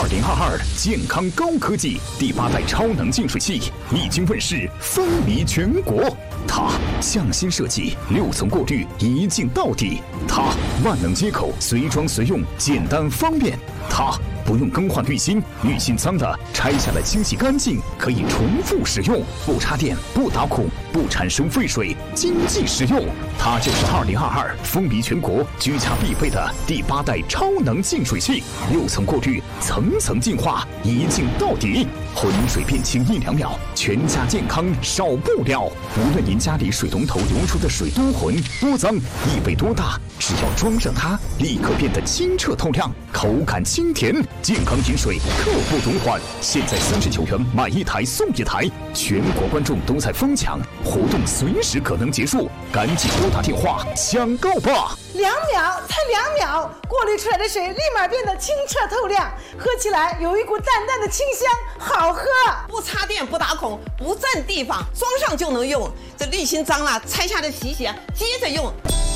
2022健康高科技第8代超能净水器已经问世，风靡全国。它匠心设计，6层过滤，一镜到底。它万能接口，随装随用，简单方便。它不用更换滤芯，滤芯脏的拆下来清洗干净，可以重复使用，不插电，不打孔，不产生废水，经济实用。它就是2022风靡全国、居家必备的第8代超能净水器，6层过滤，层层净化，一镜到底，浑水变清1-2秒，全家健康少不了。无论您家里水龙头流出的水多浑多脏，异味多大，只要装上它，立刻变得清澈透亮，口感清甜，健康饮水刻不容缓。现在39元买1台送1台，全国观众都在疯抢，活动随时可能结束，赶紧拨打电话抢购吧 ！2秒，才2秒，过滤出来的水立马变得清澈透亮，喝起来有一股淡淡的清香，好喝。 不插电，不打孔，不占地方，装上就能用。这滤芯脏了，拆下来洗洗，接着用。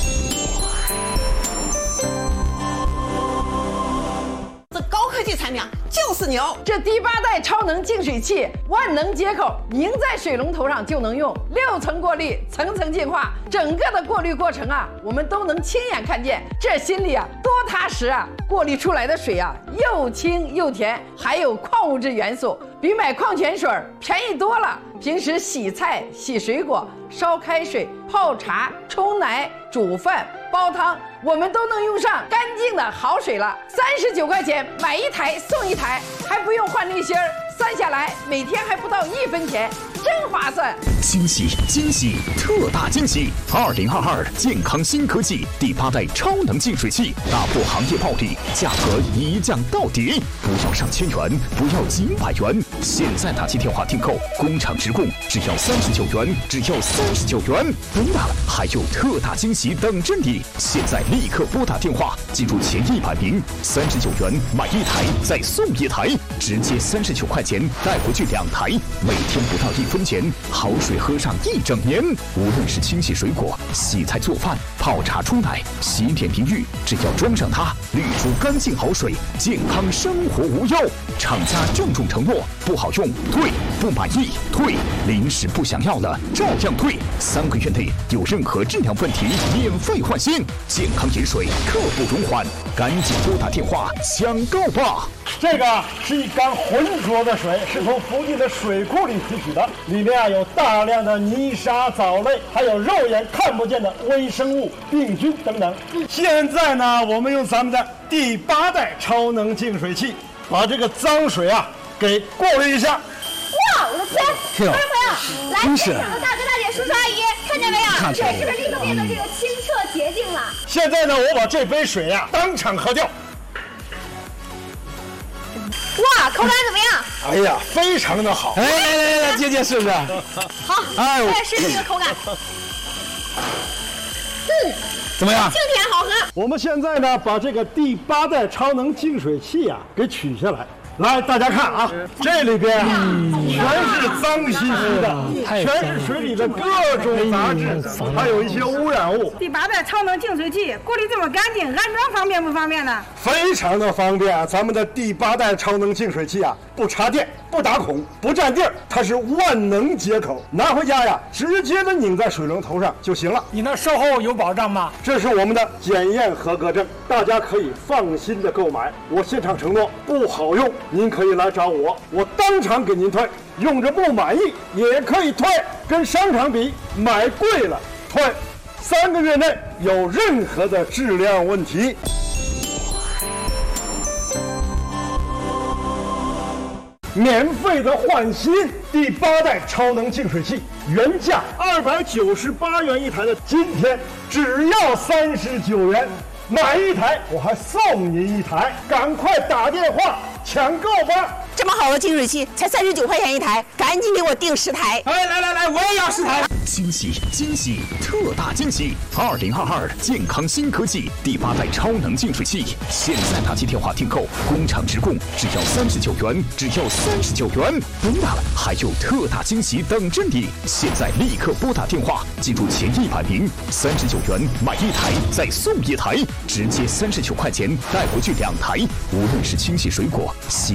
这高科技产品就是牛！ 这第8代超能净水器，万能接口，拧在水龙头上就能用，6层过滤，层层净化，整个的过滤过程啊，我们都能亲眼看见，这心里啊多踏实啊！过滤出来的水啊，又清又甜，还有矿物质元素，比买矿泉水便宜多了。平时洗菜、洗水果、烧开水、泡茶、冲奶、煮饭、煲汤，我们都能用上干净的好水了。39块钱买1台送1台，还不用换滤芯儿，算下来每天还不到1分钱，真划算！ 惊喜惊喜，特大惊喜！2022健康新科技第8代超能净水器，打破行业暴利，价格一降到底，不要上千元，不要几百元，现在打起电话订购，工厂直供，只要39元，只要39元。不大了，还有特大惊喜等着你！现在立刻拨打电话，进入前100名，39元买1台再送1台，直接39块钱带回去2台，每天不到1分钱，好水喝上1整年。无论是清洗水果、洗菜做饭、泡茶冲奶、洗脸淋浴，只要装上它，滤出干净好水，健康生活无忧。厂家郑重承诺，不好用退，不满意退，临时不想要了照样退，3个月内有任何质量问题免费换新。健康饮水刻不容缓，赶紧拨打电话抢购吧！ 这个是一缸浑浊的水，是从附近的水库里提取的，里面有大量的泥沙、藻类，还有肉眼看不见的微生物、病菌等等。现在呢，我们用咱们的第8代超能净水器，把这个脏水啊给过滤一下。 哇，我的天！观众朋友，来，现场的大哥大姐、叔叔阿姨，看见没有？水是不是立刻变得这个清澈洁净了？ 现在呢，我把这杯水呀当场喝掉。 哇，口感怎么样？ 哎呀，非常的好！ 来，姐姐试试。 好，我也试试这个口感。 怎么样？ 清甜好喝。 我们现在呢，把这个第8代超能净水器啊给取下来。来，大家看啊，这里边全是脏兮兮的，全是水里的各种杂质，还有一些污染物。 第8代超能净水器过滤这么干净，安装方便不方便呢？ 非常的方便。咱们的第8代超能净水器啊，不插电，不打孔，不占地儿，它是万能接口，拿回家呀，直接的拧在水龙头上就行了。 你那售后有保障吗？ 这是我们的检验合格证，大家可以放心的购买。我现场承诺，不好用，您可以来找我，我当场给您退。用着不满意也可以退，跟商场比，买贵了退，3个月内有任何的质量问题。免费的换新第8代超能净水器，原价298元1台的，今天只要39元，买1台我还送您1台，赶快打电话抢购吧！ 这么好的净水器才39块钱1台，赶紧给我订10台！ 哎，来，我也要10台！ 惊喜惊喜，特大惊喜！2022健康新科技第8代超能净水器，现在打起电话订购，工厂直供，只要39元，只要39元！不大了，还有特大惊喜等着你！现在立刻拨打电话，进入前100名，39元买1台再送1台，直接39块钱带回去2台。无论是清洗水果、洗